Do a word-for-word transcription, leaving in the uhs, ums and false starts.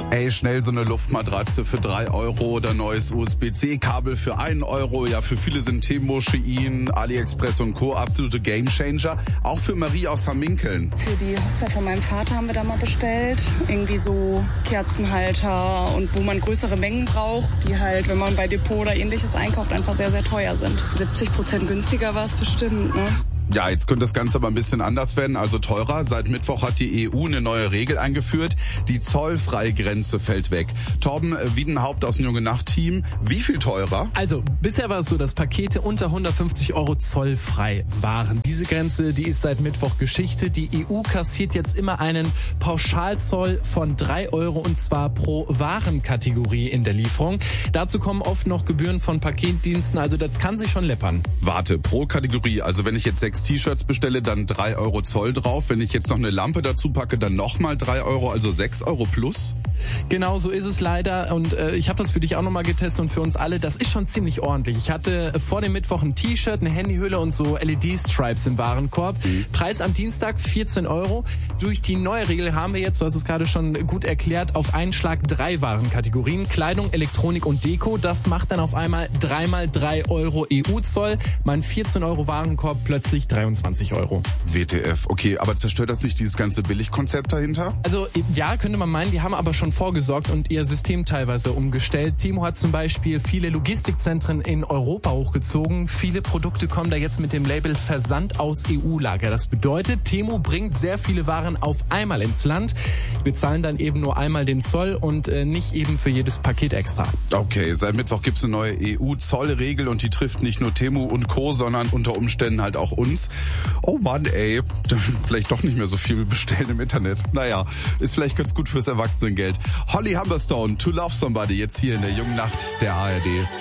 Ey, schnell so eine Luftmatratze für drei Euro oder neues U S B C-Kabel für einen Euro. Ja, für viele sind Temu, Shein, AliExpress und Co. absolute Gamechanger. Auch für Marie aus Hamminkeln. Für die Hochzeit von meinem Vater haben wir da mal bestellt. Irgendwie so Kerzenhalter und wo man größere Mengen braucht, die halt, wenn man bei Depot oder ähnliches einkauft, einfach sehr, sehr teuer sind. siebzig Prozent günstiger war es bestimmt, ne? Ja, jetzt könnte das Ganze aber ein bisschen anders werden, also teurer. Seit Mittwoch hat die E U eine neue Regel eingeführt. Die Zollfreigrenze fällt weg. Torben Wiedenhaupt aus dem Junge Nacht Team, wie viel teurer? Also, bisher war es so, dass Pakete unter hundertfünfzig Euro zollfrei waren. Diese Grenze, die ist seit Mittwoch Geschichte. Die E U kassiert jetzt immer einen Pauschalzoll von drei Euro und zwar pro Warenkategorie in der Lieferung. Dazu kommen oft noch Gebühren von Paketdiensten, also das kann sich schon läppern. Warte, pro Kategorie, also wenn ich jetzt sechs T-Shirts bestelle, dann drei Euro Zoll drauf. Wenn ich jetzt noch eine Lampe dazu packe, dann nochmal drei Euro, also sechs Euro plus? Genau, so ist es leider und äh, ich habe das für dich auch nochmal getestet und für uns alle, das ist schon ziemlich ordentlich. Ich hatte äh, vor dem Mittwoch ein T-Shirt, eine Handyhülle und so L E D-Stripes im Warenkorb. Mhm. Preis am Dienstag vierzehn Euro. Durch die neue Regel haben wir jetzt, du hast es gerade schon gut erklärt, auf einen Schlag drei Warenkategorien. Kleidung, Elektronik und Deko. Das macht dann auf einmal drei mal drei Euro E U-Zoll. Mein vierzehn Euro Warenkorb plötzlich dreiundzwanzig Euro. W T F, okay, aber zerstört das nicht dieses ganze Billigkonzept dahinter? Also ja, könnte man meinen, die haben aber schon vorgesorgt und ihr System teilweise umgestellt. Temu hat zum Beispiel viele Logistikzentren in Europa hochgezogen. Viele Produkte kommen da jetzt mit dem Label Versand aus E U-Lager. Das bedeutet, Temu bringt sehr viele Waren auf einmal ins Land. Wir zahlen dann eben nur einmal den Zoll und äh, nicht eben für jedes Paket extra. Okay, seit Mittwoch gibt's eine neue E U-Zollregel und die trifft nicht nur Temu und Co., sondern unter Umständen halt auch uns. Oh Mann, ey, vielleicht doch nicht mehr so viel bestellen im Internet. Naja, ist vielleicht ganz gut fürs Erwachsenengeld. Holly Humberstone, To Love Somebody, jetzt hier in der Jungen Nacht der A R D.